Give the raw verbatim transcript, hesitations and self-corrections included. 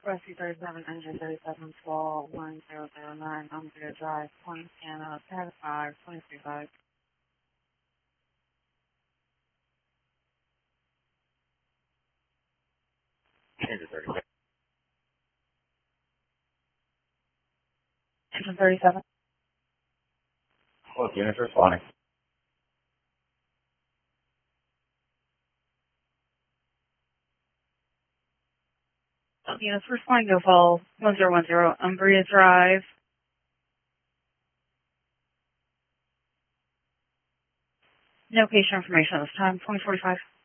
Rescue thirty-seven, engine thirty-seven, twelve, one zero zero nine, Umbria Drive, Point Anna, Tag five, twenty-three five. Engine thirty-seven. Engine thirty-seven. Both units responding. Units responding to fall one zero one zero, Umbria Drive. No patient information at this time, twenty forty-five.